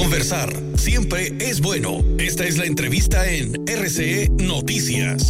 Conversar siempre es bueno. Esta es la entrevista en RCE Noticias.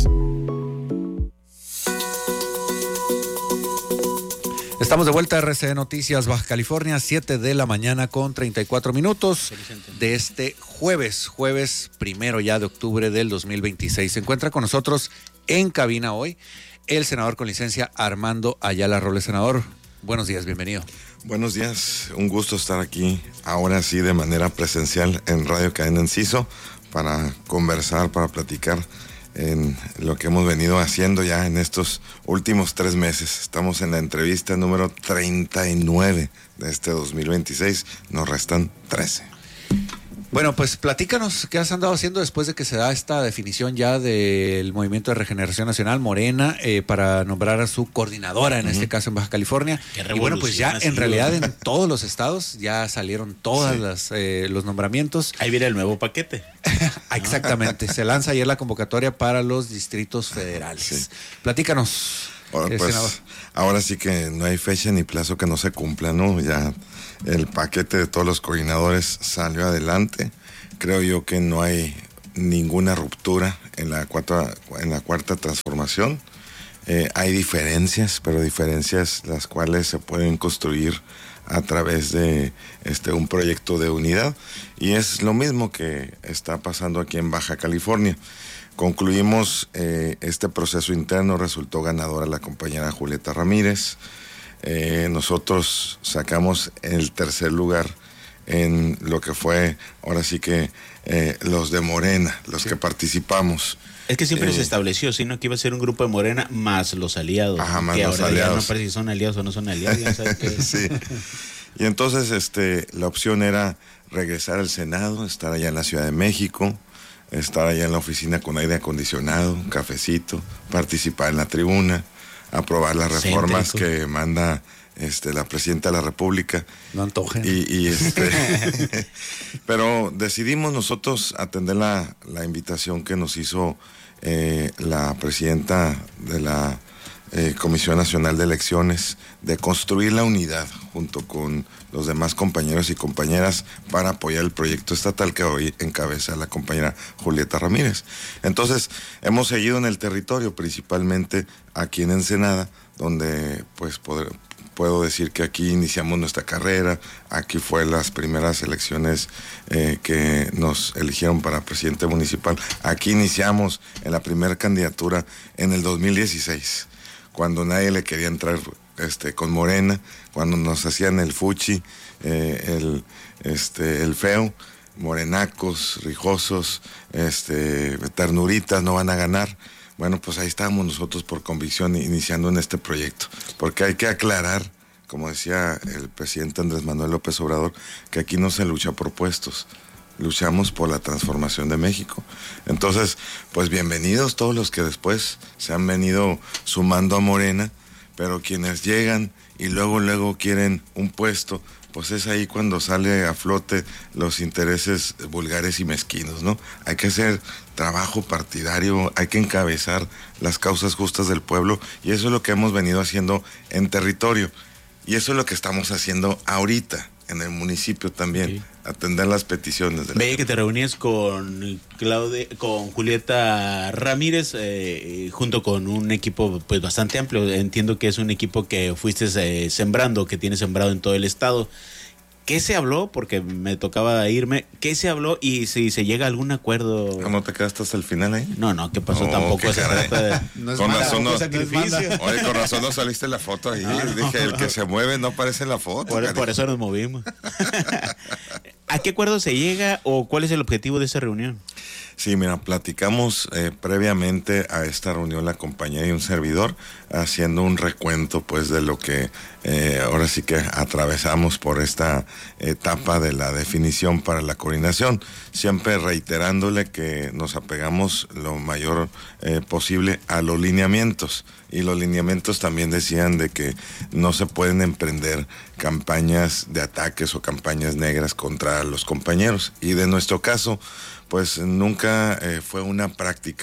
Estamos de vuelta a RCE Noticias Baja California, 7 de la mañana con 34 minutos de este jueves 1 ya de octubre del 2026. Se encuentra con nosotros en cabina hoy el senador con licencia Armando Ayala Robles. Senador, buenos días, bienvenido. Buenos días, un gusto estar aquí, ahora sí de manera presencial en Radio Cadena Enciso, para conversar, para platicar en lo que hemos venido haciendo ya en estos últimos 3 meses. Estamos en la entrevista número 39 de este 2026, nos restan 13. Bueno, pues platícanos qué has andado haciendo después de que se da esta definición ya del Movimiento de Regeneración Nacional, Morena, para nombrar a su coordinadora, en este caso en Baja California. Y bueno, pues ya en realidad en todos los estados ya salieron todas los nombramientos. Ahí viene el nuevo paquete. Exactamente, se lanza ayer la convocatoria para los distritos federales. Sí. Platícanos, Pues, senador. ahora sí que no hay fecha ni plazo que no se cumpla, ¿no? Ya el paquete de todos los coordinadores salió adelante. Creo yo que no hay ninguna ruptura en la cuarta transformación. Hay diferencias, pero diferencias las cuales se pueden construir a través de un proyecto de unidad. Y es lo mismo que está pasando aquí en Baja California. Concluimos este proceso interno, resultó ganadora la compañera Julieta Ramírez. Nosotros sacamos el tercer lugar en lo que fue, ahora sí que los de Morena, los que participamos. Es que siempre se estableció, sino que iba a ser un grupo de Morena más los aliados. Ajá, más que los ahora aliados. Ya no parece si son aliados o no son aliados. Ya sabes que... Sí. Y entonces la opción era regresar al Senado, estar allá en la Ciudad de México, estar allá en la oficina con aire acondicionado, un cafecito, participar en la tribuna, aprobar las reformas que manda la presidenta de la República. No antojen. Pero decidimos nosotros atender la invitación que nos hizo la presidenta de la Comisión Nacional de Elecciones, de construir la unidad junto con los demás compañeros y compañeras para apoyar el proyecto estatal que hoy encabeza la compañera Julieta Ramírez. Entonces, hemos seguido en el territorio, principalmente aquí en Ensenada, donde pues puedo decir que aquí iniciamos nuestra carrera. Aquí fue las primeras elecciones que nos eligieron para presidente municipal. Aquí iniciamos en la primera candidatura en el 2016, cuando nadie le quería entrar con Morena, cuando nos hacían el fuchi, el feo, morenacos, rijosos, ternuritas, no van a ganar. Bueno, pues ahí estábamos nosotros por convicción iniciando en este proyecto, porque hay que aclarar, como decía el presidente Andrés Manuel López Obrador, que aquí no se lucha por puestos, luchamos por la transformación de México. Entonces, pues bienvenidos todos los que después se han venido sumando a Morena, pero quienes llegan y luego quieren un puesto, pues es ahí cuando sale a flote los intereses vulgares y mezquinos, ¿no? Hay que hacer trabajo partidario, hay que encabezar las causas justas del pueblo, y eso es lo que hemos venido haciendo en territorio, y eso es lo que estamos haciendo ahorita en el municipio también, sí. Atender las peticiones. Veía que te reunías con Julieta Ramírez, junto con un equipo pues bastante amplio. Entiendo que es un equipo que fuiste sembrando, que tienes sembrado en todo el estado. ¿Qué se habló? Porque me tocaba irme. ¿Qué se habló? Y si se llega a algún acuerdo. ¿No te quedaste hasta el final ahí? No, ¿qué pasó? Tampoco se trata de... No es con mala, razón no, sacrificio. Oye, con razón no saliste en la foto ahí. No. Dije, el que se mueve no aparece en la foto. Por eso nos movimos. ¿A qué acuerdo se llega o cuál es el objetivo de esa reunión? Sí, mira, platicamos previamente a esta reunión la compañía y un servidor, haciendo un recuento pues de lo que ahora sí que atravesamos por esta etapa de la definición para la coordinación, siempre reiterándole que nos apegamos lo mayor posible a los lineamientos, y los lineamientos también decían de que no se pueden emprender campañas de ataques o campañas negras contra los compañeros, y de nuestro caso pues nunca fue una práctica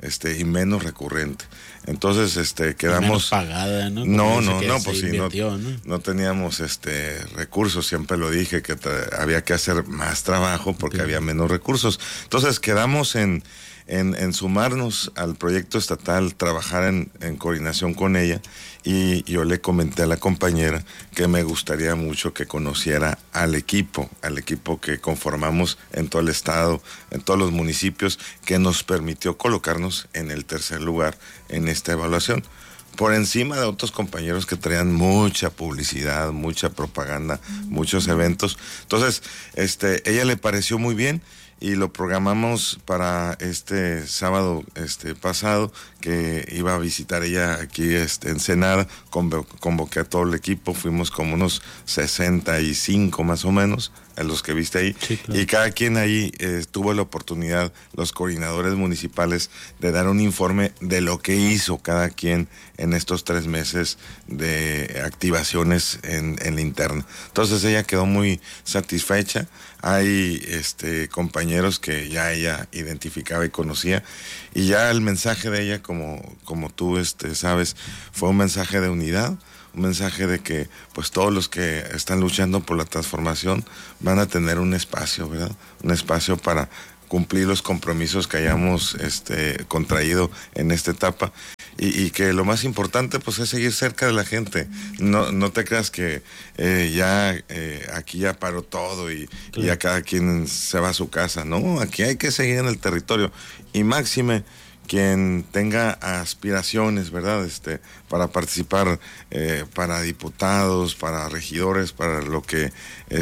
y menos recurrente. Entonces, quedamos... Menos pagada, ¿no? No, pues sí, no teníamos recursos, siempre lo dije, que había que hacer más trabajo porque había menos recursos. Entonces, quedamos en sumarnos al proyecto estatal, trabajar en coordinación con ella, y yo le comenté a la compañera que me gustaría mucho que conociera al equipo que conformamos en todo el estado, en todos los municipios, que nos permitió colocarnos en el tercer lugar en esta evaluación, por encima de otros compañeros que traían mucha publicidad, mucha propaganda, muchos eventos. Entonces, ella le pareció muy bien, y lo programamos para este sábado pasado, que iba a visitar ella aquí en Ensenada. Convoqué a todo el equipo, fuimos como unos 65 más o menos, a los que viste ahí, sí, claro. Y cada quien ahí tuvo la oportunidad, los coordinadores municipales, de dar un informe de lo que hizo cada quien en estos 3 meses de activaciones en la interna. Entonces ella quedó muy satisfecha. Hay compañeros que ya ella identificaba y conocía, y ya el mensaje de ella, como tú sabes, fue un mensaje de unidad, un mensaje de que pues todos los que están luchando por la transformación van a tener un espacio, ¿verdad? Un espacio para cumplir los compromisos que hayamos contraído en esta etapa, y que lo más importante pues es seguir cerca de la gente. No te creas que aquí ya paró todo y ya cada quien se va a su casa. No, aquí hay que seguir en el territorio, y máxime quien tenga aspiraciones, ¿verdad? Para participar, para diputados, para regidores, para lo que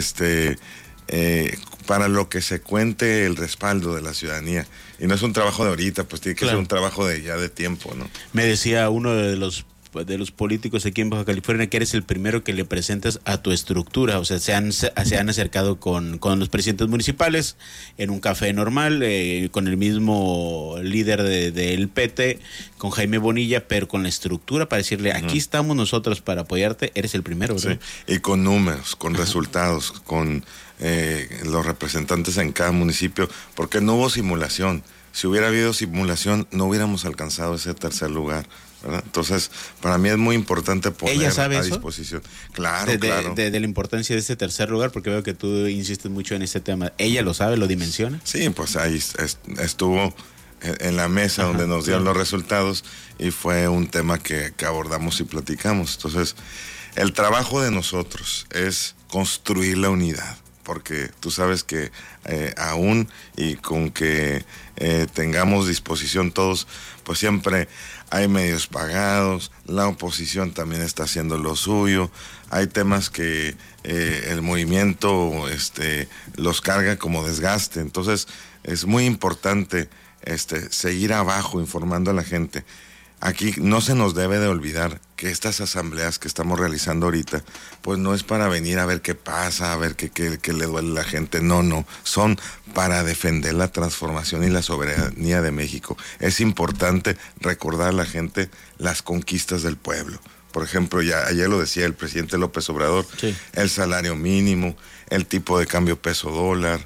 se cuente el respaldo de la ciudadanía. Y no es un trabajo de ahorita, pues tiene que ser un trabajo de tiempo, ¿no? Me decía uno de los políticos aquí en Baja California que eres el primero que le presentas a tu estructura. O sea, se han acercado con los presidentes municipales en un café normal, con el mismo líder del PT, con Jaime Bonilla, pero con la estructura para decirle, aquí estamos nosotros para apoyarte. Eres el primero, ¿verdad? Sí, y con números, con resultados, con los representantes en cada municipio, porque no hubo simulación. Si hubiera habido simulación, no hubiéramos alcanzado ese tercer lugar, ¿verdad? Entonces, para mí es muy importante poner a disposición. Claro, claro. De la importancia de este tercer lugar, porque veo que tú insistes mucho en este tema. ¿Ella lo sabe, lo dimensiona? Sí, pues ahí estuvo en la mesa donde nos dieron los resultados, y fue un tema que abordamos y platicamos. Entonces, el trabajo de nosotros es construir la unidad, porque tú sabes que aún y con que tengamos disposición todos, pues siempre hay medios pagados, la oposición también está haciendo lo suyo, hay temas que el movimiento los carga como desgaste. Entonces es muy importante seguir abajo informando a la gente. Aquí no se nos debe de olvidar que estas asambleas que estamos realizando ahorita, pues no es para venir a ver qué pasa, a ver qué le duele a la gente. No, son para defender la transformación y la soberanía de México. Es importante recordar a la gente las conquistas del pueblo. Por ejemplo, ya ayer lo decía el presidente López Obrador, sí. El salario mínimo, el tipo de cambio peso-dólar,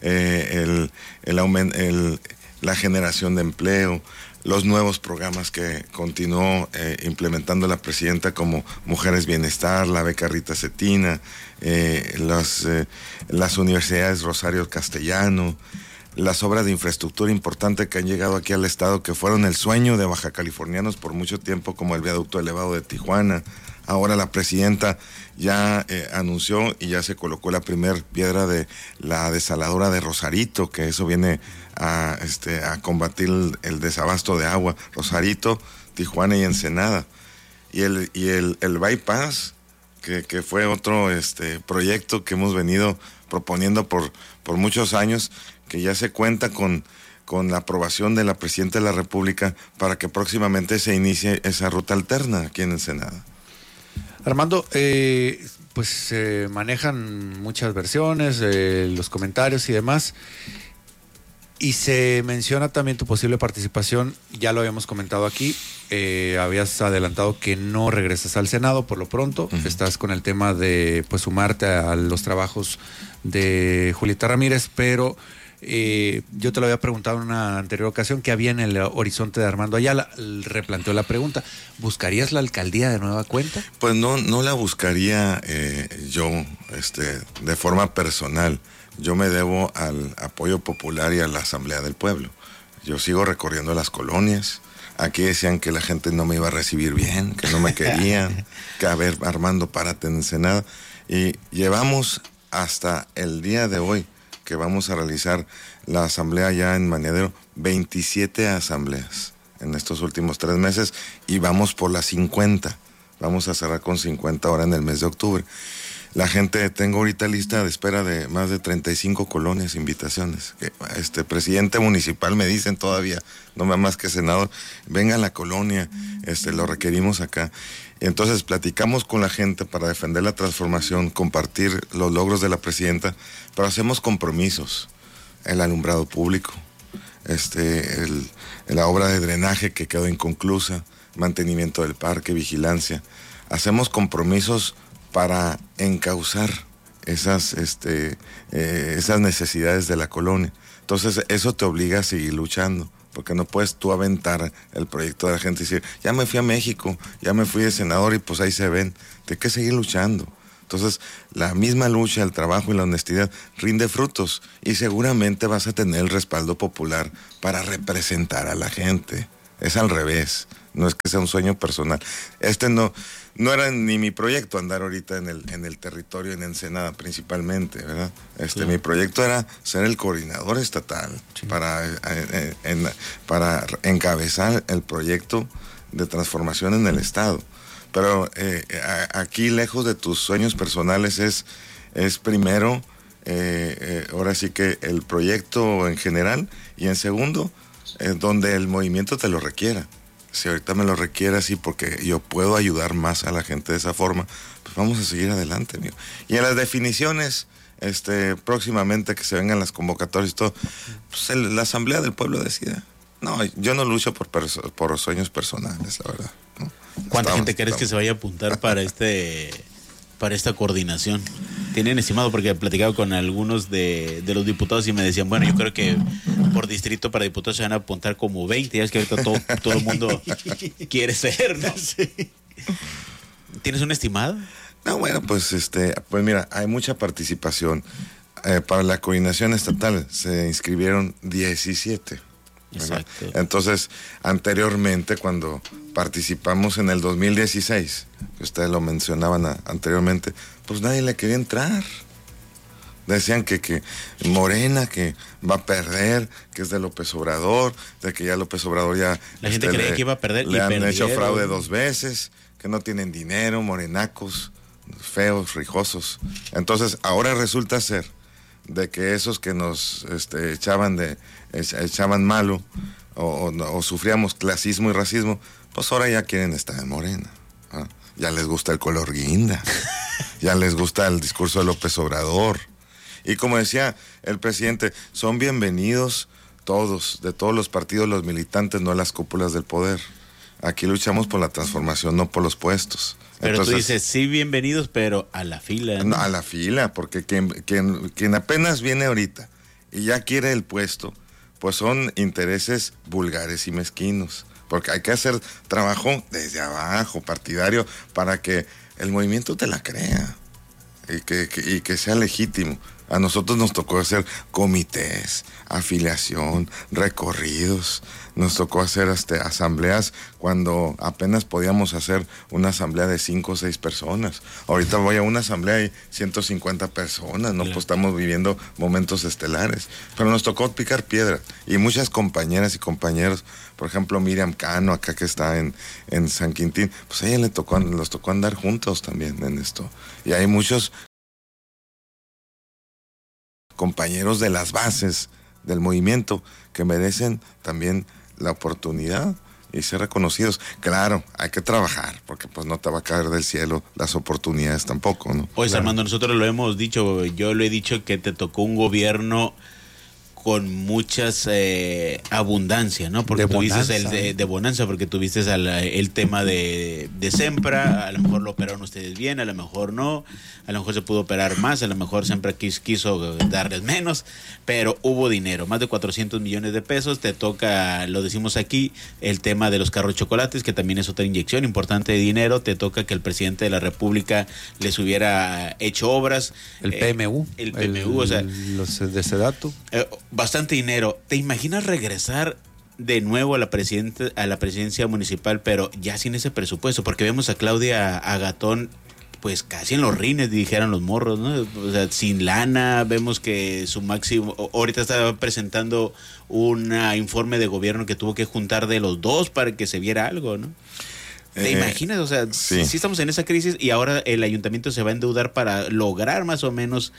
la generación de empleo, los nuevos programas que continuó implementando la presidenta, como Mujeres Bienestar, la beca Rita Cetina, las universidades Rosario Castellano, las obras de infraestructura importantes que han llegado aquí al estado, que fueron el sueño de baja californianos por mucho tiempo, como el viaducto elevado de Tijuana. Ahora la presidenta ya anunció y ya se colocó la primer piedra de la desaladora de Rosarito, que eso viene a combatir el desabasto de agua. Rosarito, Tijuana y Ensenada. Y el bypass, que fue otro proyecto que hemos venido proponiendo por muchos años, que ya se cuenta con la aprobación de la Presidenta de la República para que próximamente se inicie esa ruta alterna aquí en Ensenada. Armando, pues se manejan muchas versiones, los comentarios y demás, y se menciona también tu posible participación. Ya lo habíamos comentado aquí, habías adelantado que no regresas al Senado por lo pronto. Estás con el tema de pues sumarte a los trabajos de Julieta Ramírez, pero Yo te lo había preguntado en una anterior ocasión, ¿qué había en el horizonte de Armando Ayala? Replanteó la pregunta, ¿buscarías la alcaldía de nueva cuenta? Pues no la buscaría yo de forma personal. Yo me debo al apoyo popular y a la Asamblea del Pueblo. Yo sigo recorriendo las colonias. Aquí decían que la gente no me iba a recibir bien, que no me querían, que a ver, Armando, párate en Ensenada. Y llevamos hasta el día de hoy, que vamos a realizar la asamblea ya en Maniadero, 27 asambleas en estos últimos 3 meses y vamos por las 50. Vamos a cerrar con 50 ahora en el mes de octubre. La gente, tengo ahorita lista de espera de más de 35 colonias, invitaciones. Presidente municipal me dicen todavía, no más que senador, venga a la colonia, lo requerimos acá. Entonces platicamos con la gente para defender la transformación, compartir los logros de la presidenta, pero hacemos compromisos. El alumbrado público, la obra de drenaje que quedó inconclusa, mantenimiento del parque, vigilancia. Hacemos compromisos para encauzar esas necesidades de la colonia. Entonces eso te obliga a seguir luchando, porque no puedes tú aventar el proyecto de la gente y decir, ya me fui a México, ya me fui de senador y pues ahí se ven. Tienes que seguir luchando. Entonces la misma lucha, el trabajo y la honestidad rinde frutos y seguramente vas a tener el respaldo popular para representar a la gente. Es al revés, no es que sea un sueño personal. No era ni mi proyecto andar ahorita en el territorio en Ensenada principalmente, ¿verdad? Sí. Mi proyecto era ser el coordinador estatal, sí, para encabezar el proyecto de transformación en el estado. Pero aquí, lejos de tus sueños personales, es primero, ahora sí que el proyecto en general, y en segundo, donde el movimiento te lo requiera. Si ahorita me lo requiere así porque yo puedo ayudar más a la gente de esa forma, pues vamos a seguir adelante, amigo. Y en las definiciones, próximamente que se vengan las convocatorias y todo, pues la Asamblea del Pueblo decida. No, yo no lucho por sueños personales, la verdad, ¿no? ¿Cuánta gente crees que se vaya a apuntar para esta coordinación? ¿Tienen estimado? Porque he platicado con algunos de los diputados y me decían, bueno, yo creo que por distrito para diputados se van a apuntar como 20, ya es que ahorita todo el mundo quiere ser, ¿no? Sí. ¿Tienes un estimado? No, bueno, pues mira, hay mucha participación. Para la coordinación estatal se inscribieron 17. Exacto. Entonces, anteriormente, cuando participamos en el 2016, que ustedes lo mencionaban anteriormente, pues nadie le quería entrar. Decían que Morena, que va a perder, que es de López Obrador, de que ya López Obrador ya... La gente creía que iba a perder le han hecho fraude 2 veces, que no tienen dinero, morenacos, feos, rijosos. Entonces, ahora resulta ser de que esos que nos echaban malo o sufríamos clasismo y racismo, pues ahora ya quieren estar en Morena, ¿ah? Ya les gusta el color guinda, ya les gusta el discurso de López Obrador. Y como decía el presidente, son bienvenidos todos, de todos los partidos, los militantes, no las cúpulas del poder. Aquí luchamos por la transformación, no por los puestos. Pero entonces, tú dices, sí, bienvenidos, pero a la fila, ¿no? No, a la fila, porque quien apenas viene ahorita y ya quiere el puesto, pues son intereses vulgares y mezquinos. Porque hay que hacer trabajo desde abajo, partidario, para que el movimiento te la crea y que sea legítimo. A nosotros nos tocó hacer comités, afiliación, recorridos. Nos tocó hacer asambleas cuando apenas podíamos hacer una asamblea de 5 o 6 personas. Ahorita voy a una asamblea y 150 personas, ¿no? Pues estamos viviendo momentos estelares. Pero nos tocó picar piedra. Y muchas compañeras y compañeros, por ejemplo, Miriam Cano, acá que está en San Quintín, pues a ella los tocó andar juntos también en esto. Y hay muchos compañeros de las bases del movimiento que merecen también la oportunidad y ser reconocidos. Claro, hay que trabajar, porque pues no te va a caer del cielo las oportunidades tampoco, ¿no? Pues claro. Armando, nosotros lo hemos dicho, yo lo he dicho que te tocó un gobierno con muchas abundancia, ¿no? Porque De tú dices bonanza. de bonanza, porque tuviste el tema de Sempra, a lo mejor lo operaron ustedes bien, a lo mejor no, a lo mejor se pudo operar más, a lo mejor Sempra quiso darles menos, pero hubo dinero, más de 400 millones de pesos. Te toca, lo decimos aquí, el tema de los carros chocolates, que también es otra inyección importante de dinero. Te toca que el presidente de la República les hubiera hecho obras. El PMU. El PMU, o sea, los de Sedatu. bastante dinero. ¿Te imaginas regresar de nuevo a la presidencia municipal, pero ya sin ese presupuesto? Porque vemos a Claudia Agatón, pues casi en los rines, dijeran los morros, ¿no? O sea, sin lana. Vemos que su máximo, ahorita estaba presentando un informe de gobierno que tuvo que juntar de los dos para que se viera algo, ¿no? ¿Te imaginas? O sea, sí. sí estamos en esa crisis y ahora el ayuntamiento se va a endeudar para lograr más o menos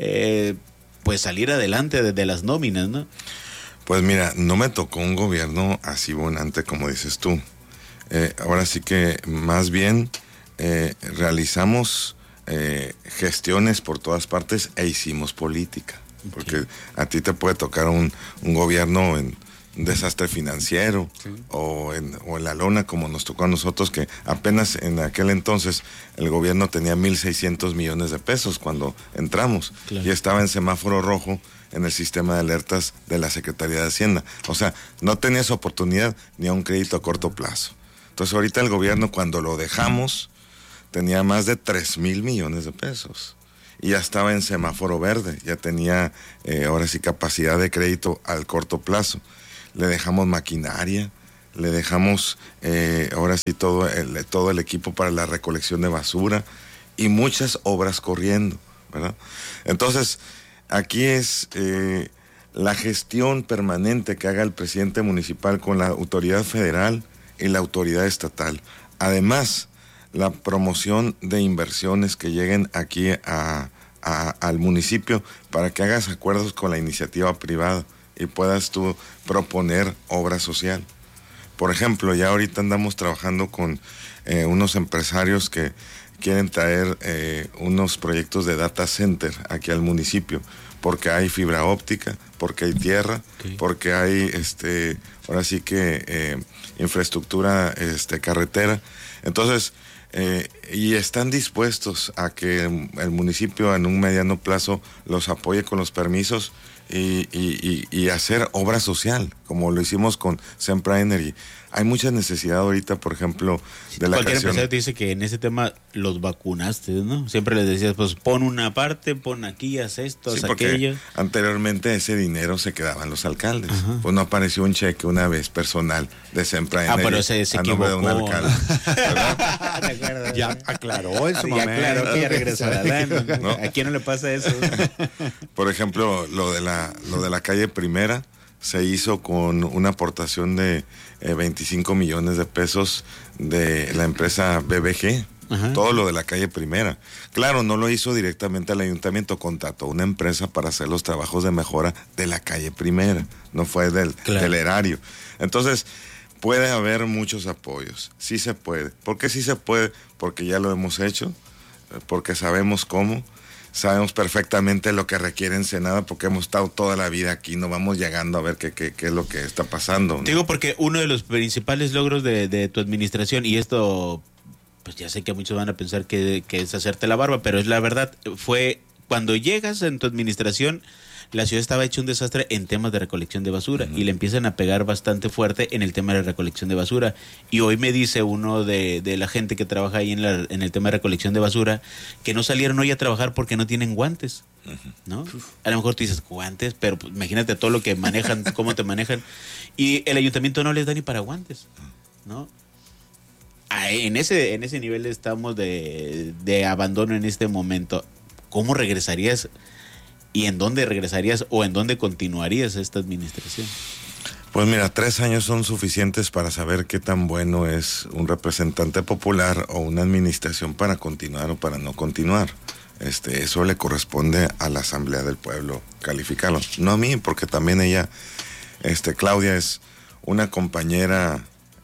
pues salir adelante de las nóminas, ¿no? Pues mira, no me tocó un gobierno así bonante como dices tú. Ahora sí que más bien realizamos gestiones por todas partes e hicimos política. Porque a ti te puede tocar un gobierno en un desastre financiero, sí, o en la lona, como nos tocó a nosotros, que apenas en aquel entonces el gobierno tenía 1,600 millones de pesos cuando entramos, claro, y estaba en semáforo rojo en el sistema de alertas de la Secretaría de Hacienda. O sea, no tenías oportunidad ni a un crédito a corto plazo. Entonces ahorita el gobierno, cuando lo dejamos, tenía más de 3,000 millones de pesos. Y ya estaba en semáforo verde, ya tenía ahora sí capacidad de crédito al corto plazo. Le dejamos maquinaria, le dejamos ahora sí todo el equipo para la recolección de basura y muchas obras corriendo, ¿verdad? Entonces, aquí es la gestión permanente que haga el presidente municipal con la autoridad federal y la autoridad estatal. Además, la promoción de inversiones que lleguen aquí al municipio para que hagas acuerdos con la iniciativa privada y puedas tú proponer obra social. Por ejemplo, ya ahorita andamos trabajando con unos empresarios que quieren traer unos proyectos de data center aquí al municipio, porque hay fibra óptica, porque hay tierra, okay, porque hay ahora sí que infraestructura carretera. Entonces, y están dispuestos a que el municipio en un mediano plazo los apoye con los permisos y hacer obra social, como lo hicimos con Sempra Energy. Hay mucha necesidad ahorita, por ejemplo, de la cualquier creación. empresario te dice que en ese tema los vacunaste, ¿no? Siempre les decías, pues pon una parte, pon aquí, haz esto, haz aquello. Anteriormente ese dinero se quedaba en los alcaldes. Ajá. Pues no apareció un cheque una vez personal de Sempra Energy. Pero se equivocó. De un alcalde, ¿verdad? Ya aclaró en su momento. Ya aclaró que ya regresó a la ¿no? ¿A quién no le pasa eso? Por ejemplo, lo de la calle Primera se hizo con una aportación de 25 millones de pesos de la empresa BBG. Ajá. Todo lo de la calle Primera. Claro, no lo hizo directamente al ayuntamiento, contrató una empresa para hacer los trabajos de mejora de la calle Primera, no fue del erario. Entonces, puede haber muchos apoyos, sí se puede. ¿Por qué sí se puede? Porque ya lo hemos hecho, porque sabemos cómo. Sabemos perfectamente lo que requiere Ensenada porque hemos estado toda la vida aquí, no vamos llegando a ver qué es lo que está pasando, ¿no? Te digo porque uno de los principales logros de tu administración, y esto, pues ya sé que muchos van a pensar que es hacerte la barba, pero es la verdad, fue cuando llegas en tu administración, la ciudad estaba hecha un desastre en temas de recolección de basura, y le empiezan a pegar bastante fuerte en el tema de recolección de basura. Y hoy me dice uno de la gente que trabaja ahí en el tema de recolección de basura que no salieron hoy a trabajar porque no tienen guantes, ¿no? A lo mejor tú dices guantes, pero pues, imagínate todo lo que manejan, cómo te manejan, y el ayuntamiento no les da ni para guantes, ¿no? En ese nivel estamos de abandono en este momento. ¿Cómo regresarías? ¿Y en dónde regresarías o en dónde continuarías esta administración? Pues mira, 3 años son suficientes para saber qué tan bueno es un representante popular o una administración para continuar o para no continuar. Eso le corresponde a la Asamblea del Pueblo calificarlo. No a mí, porque también ella, Claudia, es una compañera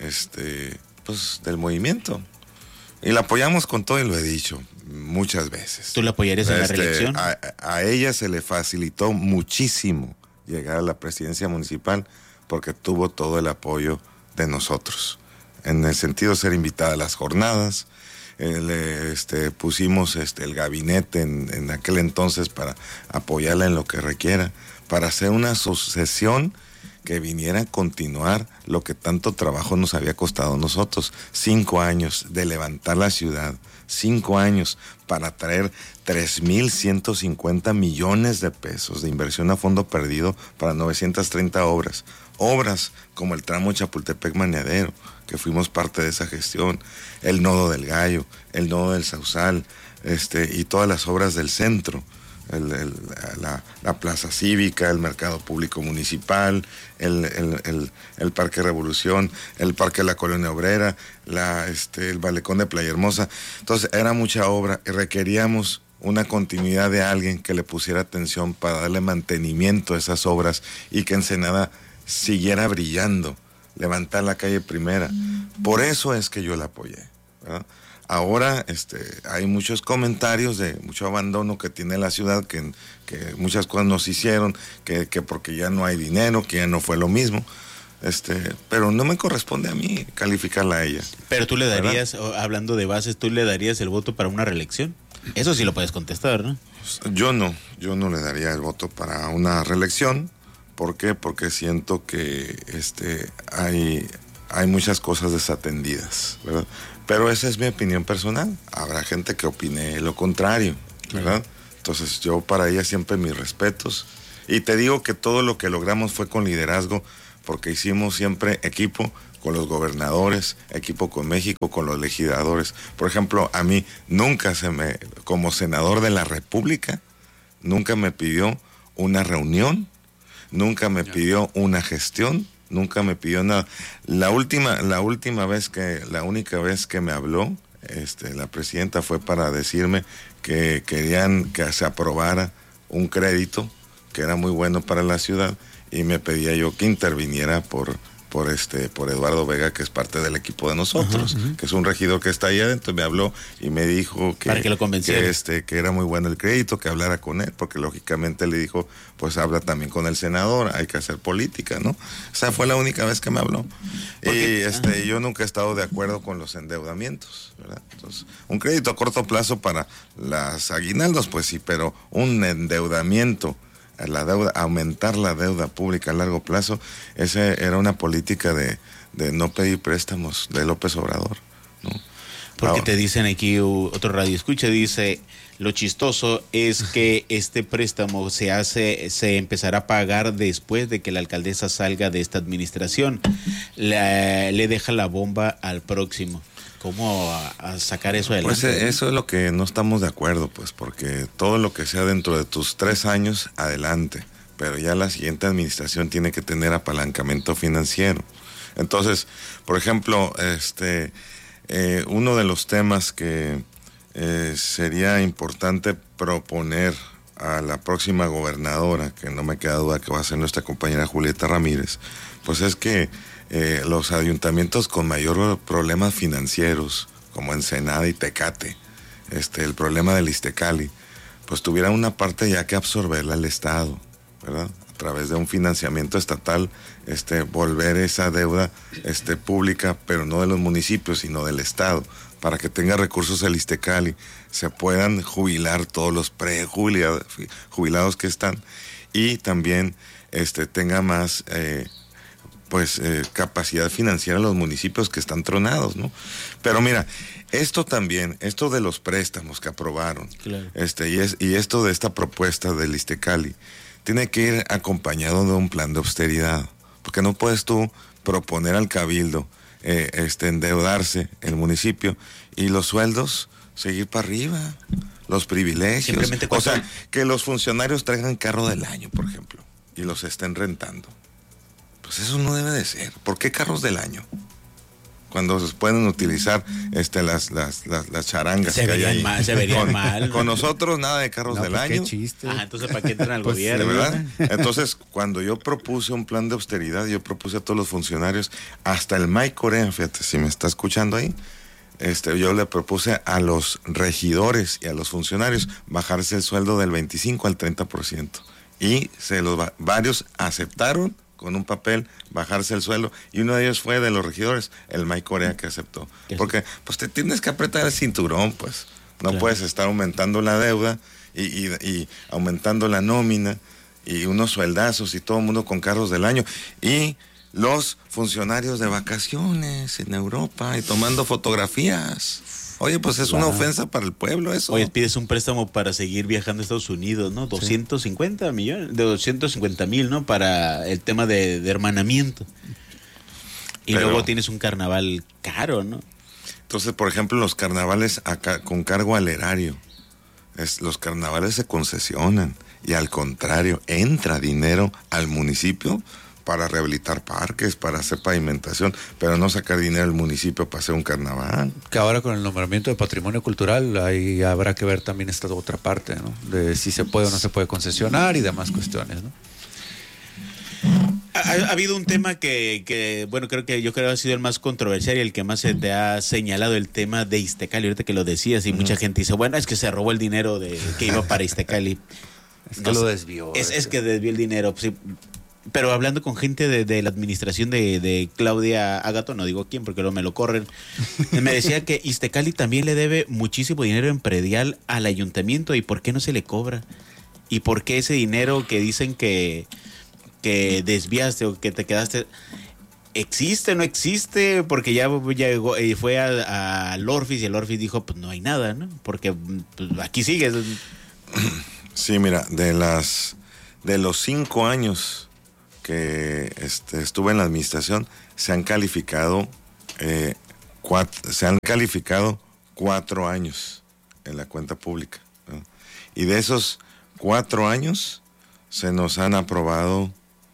pues del movimiento. Y la apoyamos con todo y lo he dicho muchas veces. ¿Tú la apoyarías en la reelección? A ella se le facilitó muchísimo llegar a la presidencia municipal porque tuvo todo el apoyo de nosotros, en el sentido de ser invitada a las jornadas. Pusimos el gabinete en aquel entonces para apoyarla en lo que requiera, para hacer una sucesión que viniera a continuar lo que tanto trabajo nos había costado a nosotros. 5 años de levantar la ciudad, 5 años para traer 3,150 millones de pesos de inversión a fondo perdido para 930 obras. Obras como el tramo Chapultepec-Maniadero, que fuimos parte de esa gestión, el nodo del Gallo, el nodo del Sausal, y todas las obras del centro, la plaza cívica, el mercado público municipal, el Parque Revolución, el Parque de la Colonia Obrera, el Malecón de Playa Hermosa. Entonces era mucha obra y requeríamos una continuidad de alguien que le pusiera atención para darle mantenimiento a esas obras y que Ensenada siguiera brillando, levantar la calle Primera. Por eso es que yo la apoyé, ¿verdad? Ahora hay muchos comentarios de mucho abandono que tiene la ciudad, que muchas cosas nos hicieron, que porque ya no hay dinero, que ya no fue lo mismo, pero no me corresponde a mí calificarla a ella. Pero tú le darías, hablando de bases, ¿tú le darías el voto para una reelección? Eso sí lo puedes contestar, ¿no? Yo no le daría el voto para una reelección. ¿Por qué? Porque siento que hay muchas cosas desatendidas, ¿verdad? Pero esa es mi opinión personal. Habrá gente que opine lo contrario, ¿verdad? Entonces yo para ella siempre mis respetos. Y te digo que todo lo que logramos fue con liderazgo, porque hicimos siempre equipo con los gobernadores, equipo con México, con los legisladores. Por ejemplo, a mí nunca como senador de la República, nunca me pidió una reunión, nunca me pidió una gestión, nunca me pidió nada. La única vez que me habló la presidenta fue para decirme que querían que se aprobara un crédito que era muy bueno para la ciudad y me pedía yo que interviniera por Eduardo Vega, que es parte del equipo de nosotros, que es un regidor que está ahí adentro. Me habló y me dijo que, para que lo convenciera, que era muy bueno el crédito, que hablara con él, porque lógicamente le dijo, pues habla también con el senador, hay que hacer política, ¿no? Esa fue la única vez que me habló. Y yo nunca he estado de acuerdo con los endeudamientos, ¿verdad? Entonces, un crédito a corto plazo para las aguinaldos, pues sí, pero un endeudamiento, la deuda, aumentar la deuda pública a largo plazo, esa era una política de no pedir préstamos de López Obrador, ¿no? Porque te dicen aquí, otro radio escucha, dice, lo chistoso es que este préstamo se empezará a pagar después de que la alcaldesa salga de esta administración. Le deja la bomba al próximo. ¿Cómo a sacar eso adelante? Pues eso es lo que no estamos de acuerdo, pues, porque todo lo que sea dentro de tus 3 años, adelante, pero ya la siguiente administración tiene que tener apalancamiento financiero. Entonces, por ejemplo, uno de los temas que sería importante proponer a la próxima gobernadora, que no me queda duda que va a ser nuestra compañera Julieta Ramírez, pues es que los ayuntamientos con mayor problemas financieros, como Ensenada y Tecate, el problema del Iztecali, pues tuvieran una parte ya que absorberla el Estado, ¿verdad? A través de un financiamiento estatal, volver esa deuda pública, pero no de los municipios, sino del Estado, para que tenga recursos el Iztecali, se puedan jubilar todos los jubilados que están, y también tenga más capacidad financiera los municipios que están tronados, ¿no? Pero mira, esto de los préstamos que aprobaron, claro, y esto de esta propuesta del Iztecali, tiene que ir acompañado de un plan de austeridad, porque no puedes tú proponer al cabildo endeudarse el municipio y los sueldos seguir para arriba, los privilegios, o sea, que los funcionarios traigan carro del año, por ejemplo, y los estén rentando. Pues eso no debe de ser. ¿Por qué carros del año? Cuando se pueden utilizar las charangas se que hay ahí. Se verían mal. Con nosotros nada de carros del año. Qué chiste. Entonces ¿para qué entran al pues, gobierno? ¿verdad? Entonces, cuando yo propuse un plan de austeridad, yo propuse a todos los funcionarios, hasta el Mike Corea, fíjate, si me está escuchando ahí, yo le propuse a los regidores y a los funcionarios bajarse el sueldo del 25 al 30%. y varios aceptaron con un papel bajarse el sueldo, y uno de ellos fue de los regidores, el Mike Corea, que aceptó. Porque pues te tienes que apretar el cinturón, pues. No puedes estar aumentando la deuda y aumentando la nómina y unos sueldazos y todo el mundo con carros del año. Y los funcionarios de vacaciones en Europa y tomando fotografías. Oye, pues es una ofensa para el pueblo eso. Oye, pides un préstamo para seguir viajando a Estados Unidos, ¿no? 250 millones, de 250,000, ¿no? Para el tema de hermanamiento. Y luego tienes un carnaval caro, ¿no? Entonces, por ejemplo, los carnavales acá, con cargo al erario, los carnavales se concesionan y al contrario, entra dinero al municipio para rehabilitar parques, para hacer pavimentación, pero no sacar dinero al municipio para hacer un carnaval. Que ahora con el nombramiento de patrimonio cultural, ahí habrá que ver también esta otra parte, ¿no? De si se puede o no se puede concesionar y demás cuestiones, ¿no? Ha habido un tema que bueno, creo que ha sido el más controversial y el que más se te ha señalado, el tema de Iztecali, ahorita que lo decías, y mucha gente dice, bueno, es que se robó el dinero que iba para Iztecali. Es que lo desvió. Es que desvió el dinero, sí. Pero hablando con gente de la administración de Claudia Agato, no digo quién porque luego me lo corren, me decía que Iztecali también le debe muchísimo dinero en predial al ayuntamiento, y ¿por qué no se le cobra? ¿Y por qué ese dinero que dicen que desviaste o que te quedaste, existe o no existe? Porque ya llegó, fue al Orfis y el Orfis dijo, pues no hay nada, ¿no? Porque pues, aquí sigues. Sí, mira, de los 5 años que estuve en la administración, se han calificado 4 años en la cuenta pública, ¿no? Y de esos 4 años se nos han aprobado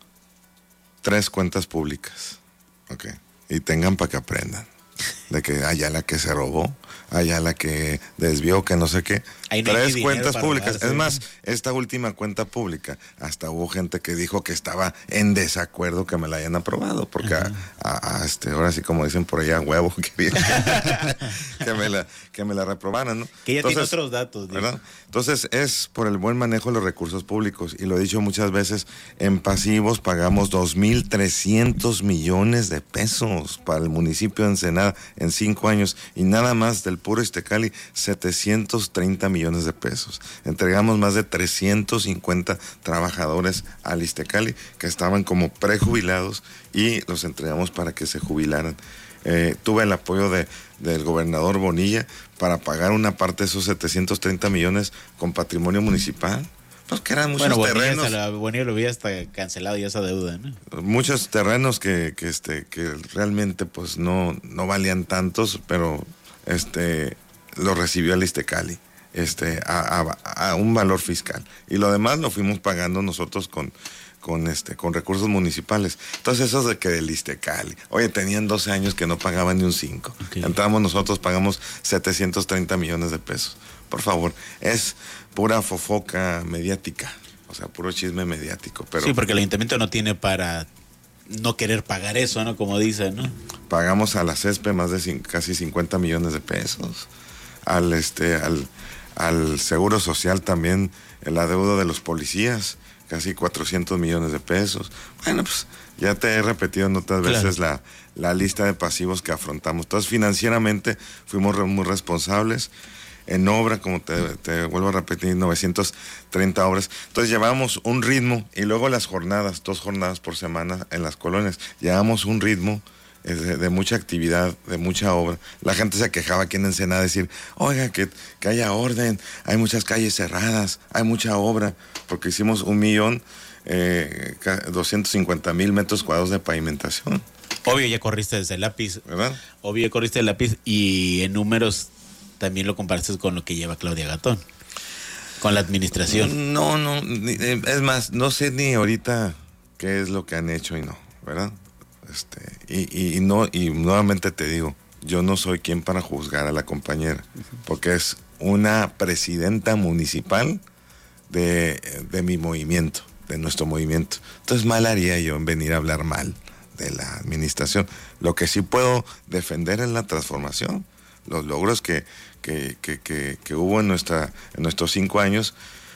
3 cuentas públicas, okay. Y tengan para que aprendan de que allá la que se robó, allá la que desvió, que no sé qué. Ahí no 3 cuentas públicas. robarse. Es más, esta última cuenta pública, hasta hubo gente que dijo que estaba en desacuerdo que me la hayan aprobado, porque ahora sí, como dicen por allá, huevo, quería que me la reprobaran, ¿no? Que ya tiene otros datos, ¿verdad? Entonces, es por el buen manejo de los recursos públicos, y lo he dicho muchas veces, en pasivos pagamos 2,300 millones de pesos para el municipio de Ensenada en 5 años, y nada más del puro Iztecali, 730 millones de pesos. Entregamos más de 350 trabajadores al Iztecali que estaban como prejubilados, y los entregamos para que se jubilaran. Tuve el apoyo del gobernador Bonilla para pagar una parte de esos 730 millones con patrimonio municipal. Pues que eran muchos terrenos. Bonilla lo había hasta cancelado ya esa deuda, ¿no? Muchos terrenos que realmente pues no valían tantos, pero lo recibió el Iztecali a un valor fiscal, y lo demás lo fuimos pagando nosotros con recursos municipales. Entonces, eso de que del Iztecali, oye, tenían 12 años que no pagaban ni un 5. Okay. Entramos nosotros, pagamos 730 millones de pesos. Por favor, es pura fofoca mediática, o sea, puro chisme mediático. Pero sí, porque el ayuntamiento no tiene para no querer pagar eso, ¿no? Como dicen, ¿no? Pagamos a la CESPE más de casi 50 millones de pesos. Al Seguro Social también, el adeudo de los policías, casi 400 millones de pesos. Bueno, pues ya te he repetido en otras veces la lista de pasivos que afrontamos. Entonces, financieramente fuimos muy responsables. En obra, como te vuelvo a repetir, 930 obras. Entonces llevamos un ritmo, y luego las jornadas, 2 jornadas por semana en las colonias, llevamos un ritmo de mucha actividad, de mucha obra. La gente se quejaba aquí en Ensenada, decir, oiga, que haya orden, hay muchas calles cerradas, hay mucha obra, porque hicimos 1,250,000 metros cuadrados de pavimentación. Obvio, ya corriste desde el lápiz, ¿verdad? Obvio, ya corriste el lápiz, y en números también lo comparaste con lo que lleva Claudia Gatón, con la administración. No, es más, no sé ni ahorita qué es lo que han hecho y no, ¿verdad? Y nuevamente te digo, yo no soy quien para juzgar a la compañera, porque es una presidenta municipal de mi movimiento, de nuestro movimiento. Entonces, mal haría yo en venir a hablar mal de la administración. Lo que sí puedo defender es la transformación, los logros que hubo en nuestros 5 años,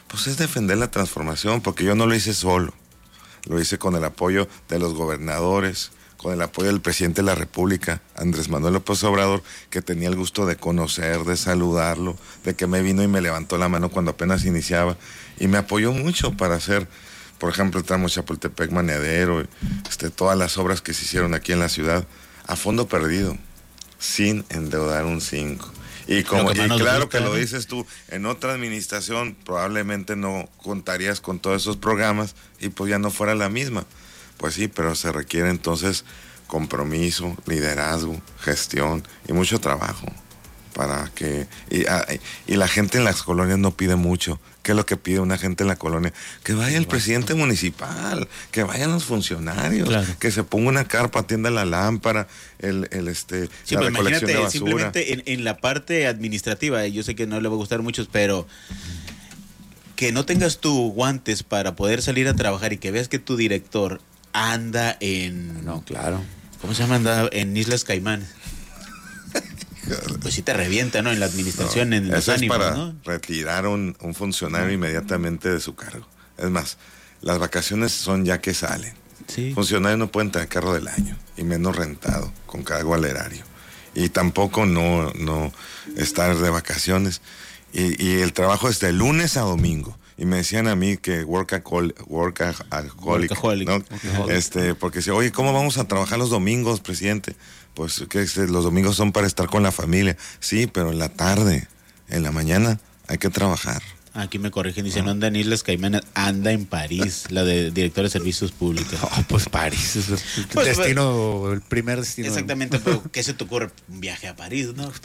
pues es defender la transformación, porque yo no lo hice solo, lo hice con el apoyo de los gobernadores, con el apoyo del presidente de la República, Andrés Manuel López Obrador, que tenía el gusto de conocer, de saludarlo, de que me vino y me levantó la mano cuando apenas iniciaba, y me apoyó mucho para hacer, por ejemplo, el tramo Chapultepec-Maneadero, todas las obras que se hicieron aquí en la ciudad, a fondo perdido, sin endeudar un 5. Y claro que lo dices tú, en otra administración probablemente no contarías con todos esos programas y pues ya no fuera la misma. Pues sí, pero se requiere entonces compromiso, liderazgo, gestión y mucho trabajo para que... Y la gente en las colonias no pide mucho. ¿Qué es lo que pide una gente en la colonia? Que vaya el presidente municipal, que vayan los funcionarios, claro, que se ponga una carpa, atienda la lámpara, sí, la recolección de basura. Simplemente en la parte administrativa, yo sé que no le va a gustar a muchos, pero que no tengas tú guantes para poder salir a trabajar y que veas que tu director anda en... No, claro. ¿Cómo se llama? Anda en Islas Caimán. Pues sí te revienta, ¿no? En la administración, en los ánimos, para ¿no? retirar a un funcionario inmediatamente de su cargo. Es más, las vacaciones son ya que salen. Sí. Funcionarios no pueden tener carro del año, y menos rentado, con cargo al erario. Y tampoco no estar de vacaciones. Y el trabajo es de lunes a domingo. Y me decían a mí que workaholic, ¿no? Porque decía, oye, ¿cómo vamos a trabajar los domingos, presidente? Pues que los domingos son para estar con la familia. Sí, pero en la tarde, en la mañana, hay que trabajar. Aquí me corrigen, dicen, no anda en Islas Caimán, anda en París, la de director de servicios públicos. Pues París es el primer destino. Exactamente, pero ¿qué se te ocurre? Un viaje a París, ¿no?